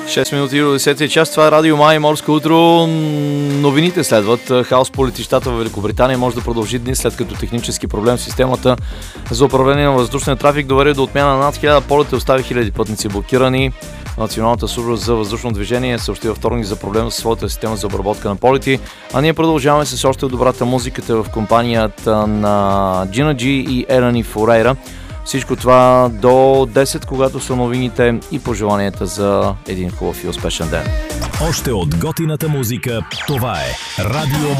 6 минути до 10 час. Това е Радио Май, Морско утро. Новините следват. Хаос по летищата в Великобритания може да продължи дни, след като технически проблем в системата за управление на въздушния трафик доведе до отмяна на над 1000 полета и остави хиляди пътници блокирани. Националната служба за въздушно движение съобщи във вторник за проблема с своята система за обработка на полети. А ние продължаваме с още от добрата музиката в компанията на Gina G и Елани Форейра. Всичко това до 10, когато са новините и пожеланията за един хубав и успешен ден. Още от готината музика, това е Радио